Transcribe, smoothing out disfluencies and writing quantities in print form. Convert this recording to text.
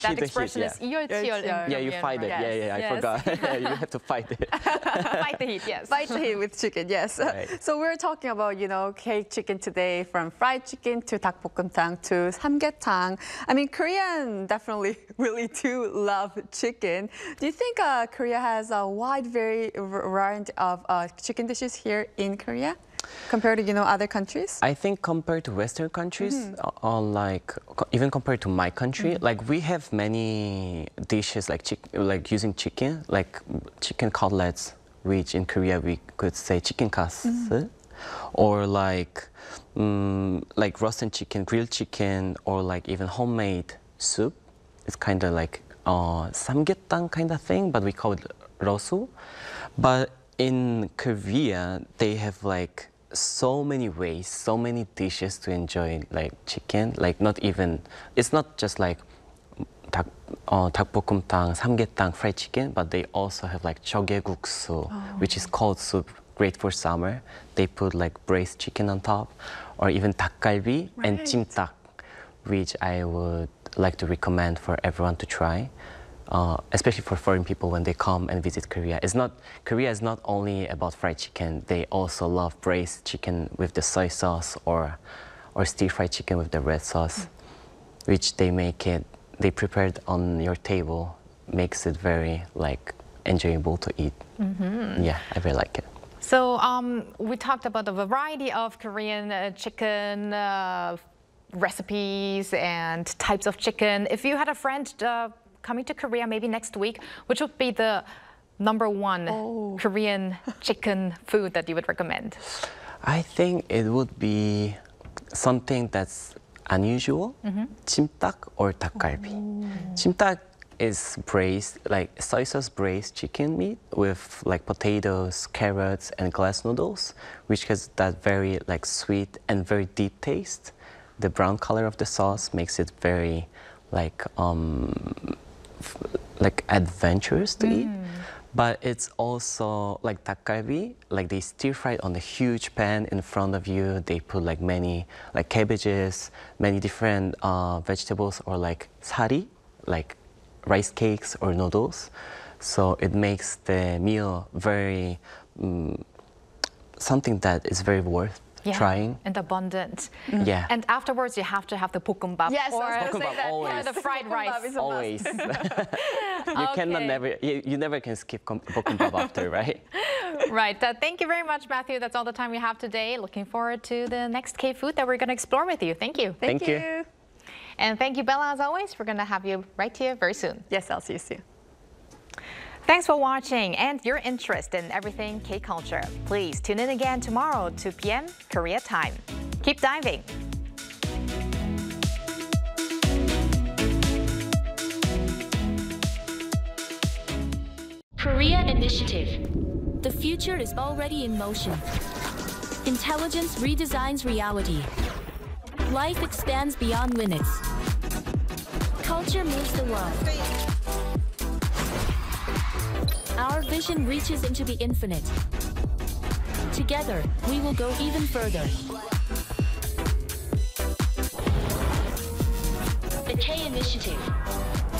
That the expression heat, is 열치열. yeah, you fight it. Right? Yeah, I Yes. forgot. Yeah, you have to fight it. Fight the heat, yes. Fight the heat with chicken, yes. Right. So we're talking about, cake chicken today, from fried chicken to 닭볶음탕 to samgyetang. I mean, Korean definitely really do love chicken. Do you think Korea has a wide variety of chicken dishes here in Korea compared to, other countries? I think compared to Western countries, even compared to my country, like we have many dishes like using chicken, like chicken cutlets, which in Korea we could say chicken kasu, or like roasted chicken, grilled chicken, or like even homemade soup. It's kind of like samgyetang kind of thing, but we call it rosu. But in Korea, they have like so many ways, so many dishes to enjoy like chicken. Like it's not just like 닭볶음탕, 삼계탕, fried chicken, but they also have like jjigae-guksu, which is cold soup, great for summer. They put like braised chicken on top, or even 닭갈비 and 찜닭, which I would like to recommend for everyone to try. Especially for foreign people when they come and visit Korea. Korea is not only about fried chicken. They also love braised chicken with the soy sauce or stir-fried chicken with the red sauce, which they prepare it on your table, makes it very like enjoyable to eat. Yeah, I really like it. So we talked about the variety of Korean chicken recipes and types of chicken. If you had a friend coming to Korea maybe next week, which would be the #1 Korean chicken food that you would recommend? I think it would be something that's unusual, 찜닭 or 닭갈비. 찜닭 is braised, like soy sauce braised chicken meat with like potatoes, carrots, and glass noodles, which has that very like sweet and very deep taste. The brown color of the sauce makes it very like adventurous to eat. But it's also like 닭갈비, like they stir fry it on a huge pan in front of you. They put like many like cabbages, many different vegetables, or like sari, like rice cakes or noodles. So it makes the meal very something that is very worth trying. And abundant. Yeah. And afterwards, you have to have the 볶음밥. Yes, or, I was gonna say that. or always. the fried rice. Always. You never can skip 볶음밥 after, right? Right. Thank you very much, Matthew. That's all the time we have today. Looking forward to the next K-food that we're going to explore with you. Thank you. Thank you. And thank you, Bella, as always. We're going to have you right here very soon. Yes, I'll see you soon. Thanks for watching and your interest in everything K-culture. Please tune in again tomorrow, 2 p.m. Korea time. Keep diving. Korea Initiative. The future is already in motion. Intelligence redesigns reality. Life expands beyond limits. Culture moves the world. Our vision reaches into the infinite. Together, we will go even further. The K Initiative.